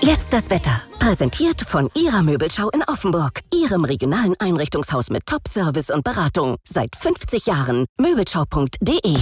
Jetzt das Wetter. Präsentiert von Ihrer Möbelschau in Offenburg. Ihrem regionalen Einrichtungshaus mit Top-Service und Beratung. Seit 50 Jahren. Möbelschau.de.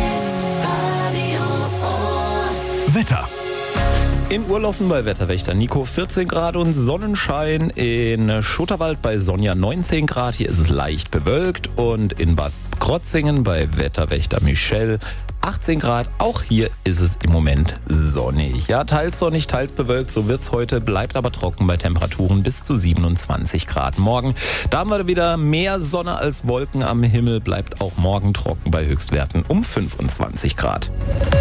Wetter. In Urlaufen bei Wetterwächter Nico 14 Grad und Sonnenschein. In Schutterwald bei Sonja 19 Grad. Hier ist es leicht bewölkt. Und in Bad Krotzingen bei Wetterwächter Michelle 18 Grad. Auch hier ist es im Moment sonnig. Ja, teils sonnig, teils bewölkt. So wird's heute. Bleibt aber trocken bei Temperaturen bis zu 27 Grad. Morgen, da haben wir wieder mehr Sonne als Wolken am Himmel. Bleibt auch morgen trocken bei Höchstwerten um 25 Grad.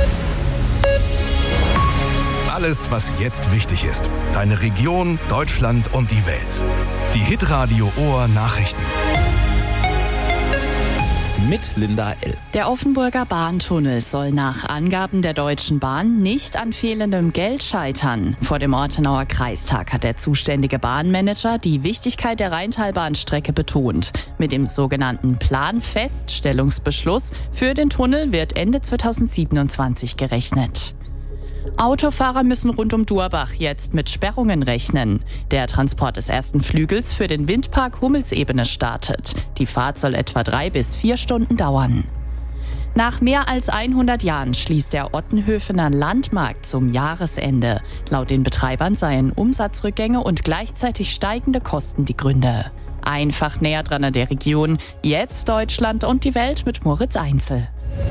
Alles, was jetzt wichtig ist. Deine Region, Deutschland und die Welt. Die Hitradio Ohr Nachrichten. Mit Linda L. Der Offenburger Bahntunnel soll nach Angaben der Deutschen Bahn nicht an fehlendem Geld scheitern. Vor dem Ortenauer Kreistag hat der zuständige Bahnmanager die Wichtigkeit der Rheintalbahnstrecke betont. Mit dem sogenannten Planfeststellungsbeschluss für den Tunnel wird Ende 2027 gerechnet. Autofahrer müssen rund um Durbach jetzt mit Sperrungen rechnen. Der Transport des ersten Flügels für den Windpark Hummelsebene startet. Die Fahrt soll etwa 3 bis 4 Stunden dauern. Nach mehr als 100 Jahren schließt der Ottenhöfener Landmarkt zum Jahresende. Laut den Betreibern seien Umsatzrückgänge und gleichzeitig steigende Kosten die Gründe. Einfach näher dran an der Region. Jetzt Deutschland und die Welt mit Moritz Einzel.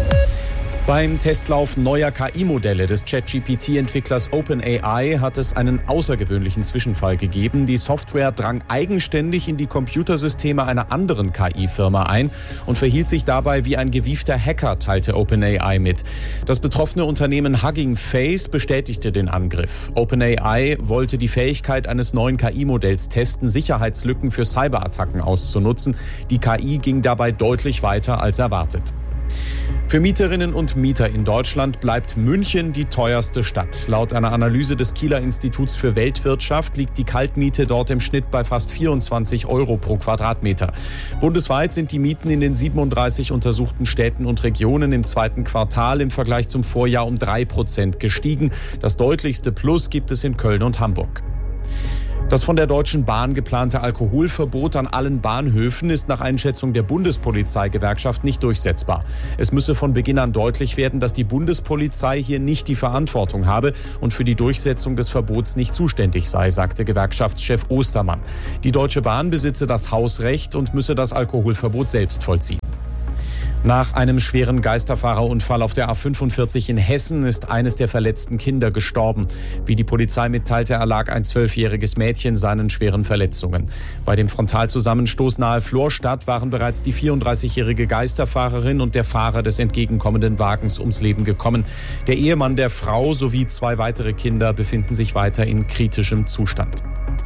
Beim Testlauf neuer KI-Modelle des ChatGPT-Entwicklers OpenAI hat es einen außergewöhnlichen Zwischenfall gegeben. Die Software drang eigenständig in die Computersysteme einer anderen KI-Firma ein und verhielt sich dabei wie ein gewiefter Hacker, teilte OpenAI mit. Das betroffene Unternehmen Hugging Face bestätigte den Angriff. OpenAI wollte die Fähigkeit eines neuen KI-Modells testen, Sicherheitslücken für Cyberattacken auszunutzen. Die KI ging dabei deutlich weiter als erwartet. Für Mieterinnen und Mieter in Deutschland bleibt München die teuerste Stadt. Laut einer Analyse des Kieler Instituts für Weltwirtschaft liegt die Kaltmiete dort im Schnitt bei fast 24 € pro Quadratmeter. Bundesweit sind die Mieten in den 37 untersuchten Städten und Regionen im zweiten Quartal im Vergleich zum Vorjahr um 3% gestiegen. Das deutlichste Plus gibt es in Köln und Hamburg. Das von der Deutschen Bahn geplante Alkoholverbot an allen Bahnhöfen ist nach Einschätzung der Bundespolizeigewerkschaft nicht durchsetzbar. Es müsse von Beginn an deutlich werden, dass die Bundespolizei hier nicht die Verantwortung habe und für die Durchsetzung des Verbots nicht zuständig sei, sagte Gewerkschaftschef Ostermann. Die Deutsche Bahn besitze das Hausrecht und müsse das Alkoholverbot selbst vollziehen. Nach einem schweren Geisterfahrerunfall auf der A45 in Hessen ist eines der verletzten Kinder gestorben. Wie die Polizei mitteilte, erlag ein 12-jähriges Mädchen seinen schweren Verletzungen. Bei dem Frontalzusammenstoß nahe Florstadt waren bereits die 34-jährige Geisterfahrerin und der Fahrer des entgegenkommenden Wagens ums Leben gekommen. Der Ehemann der Frau sowie 2 weitere Kinder befinden sich weiter in kritischem Zustand.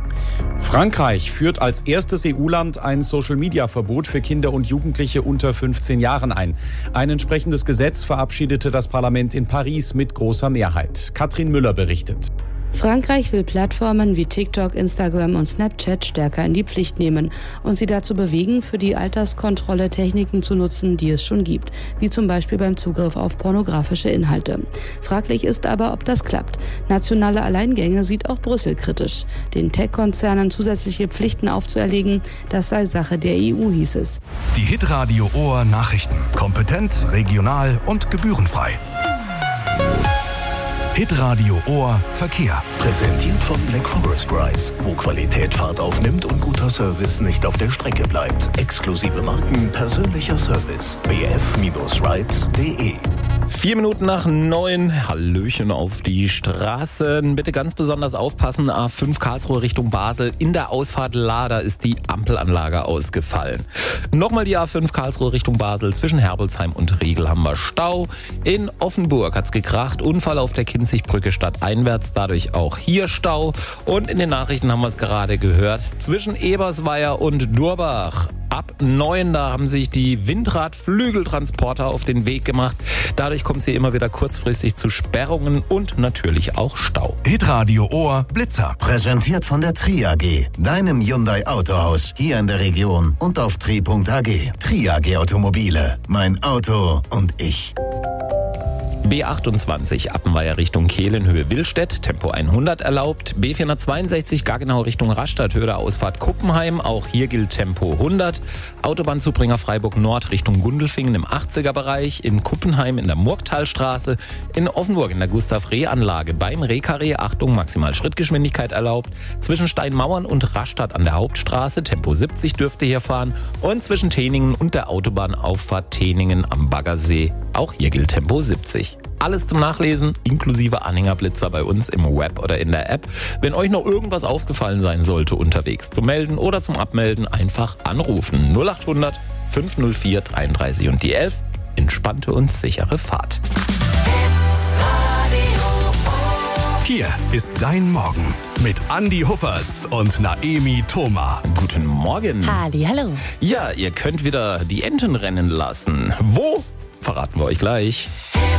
Frankreich führt als erstes EU-Land ein Social-Media-Verbot für Kinder und Jugendliche unter 15 Jahren ein. Ein entsprechendes Gesetz verabschiedete das Parlament in Paris mit großer Mehrheit. Katrin Müller berichtet. Frankreich will Plattformen wie TikTok, Instagram und Snapchat stärker in die Pflicht nehmen und sie dazu bewegen, für die Alterskontrolle Techniken zu nutzen, die es schon gibt, wie zum Beispiel beim Zugriff auf pornografische Inhalte. Fraglich ist aber, ob das klappt. Nationale Alleingänge sieht auch Brüssel kritisch. Den Tech-Konzernen zusätzliche Pflichten aufzuerlegen, das sei Sache der EU, hieß es. Die Hitradio Ohr Nachrichten. Kompetent, regional und gebührenfrei. Hitradio Ohr Verkehr. Präsentiert von Black Forest Rides, wo Qualität Fahrt aufnimmt und guter Service nicht auf der Strecke bleibt. Exklusive Marken, persönlicher Service. bf-rides.de. 4 Minuten nach 9. Hallöchen auf die Straßen. Bitte ganz besonders aufpassen. A5 Karlsruhe Richtung Basel. In der Ausfahrt Lader ist die Ampelanlage ausgefallen. Nochmal die A5 Karlsruhe Richtung Basel. Zwischen Herbolzheim und Riegel haben wir Stau. In Offenburg hat's gekracht. Unfall auf der Kinzigbrücke stadteinwärts. Dadurch auch hier Stau. Und in den Nachrichten haben wir es gerade gehört. Zwischen Ebersweier und Durbach. Ab 9, da haben sich die Windradflügeltransporter auf den Weg gemacht. Dadurch kommt es hier immer wieder kurzfristig zu Sperrungen und natürlich auch Stau. Hitradio Ohr Blitzer. Präsentiert von der Tri AG, deinem Hyundai Autohaus, hier in der Region und auf tri.ag. Tri AG Automobile, mein Auto und ich. B28 Appenweier Richtung Kehlen, Höhe Willstedt, Tempo 100 erlaubt. B462 Gaggenau Richtung Rastatt, Höhe der Ausfahrt Kuppenheim, auch hier gilt Tempo 100. Autobahnzubringer Freiburg Nord Richtung Gundelfingen im 80er-Bereich, in Kuppenheim in der Murgtalstraße, in Offenburg in der Gustav-Reh-Anlage beim Rehkarree, Achtung, maximal Schrittgeschwindigkeit erlaubt. Zwischen Steinmauern und Rastatt an der Hauptstraße, Tempo 70 dürfte hier fahren. Und zwischen Teningen und der Autobahnauffahrt Teningen am Baggersee, auch hier gilt Tempo 70. Alles zum Nachlesen, inklusive Anhängerblitzer bei uns im Web oder in der App. Wenn euch noch irgendwas aufgefallen sein sollte unterwegs, zum Melden oder zum Abmelden, einfach anrufen. 0800 504 33 und die 11. Entspannte und sichere Fahrt. Hier ist dein Morgen mit Andi Huppertz und Naemi Thoma. Guten Morgen. Hallo. Ja, ihr könnt wieder die Enten rennen lassen. Wo? Verraten wir euch gleich.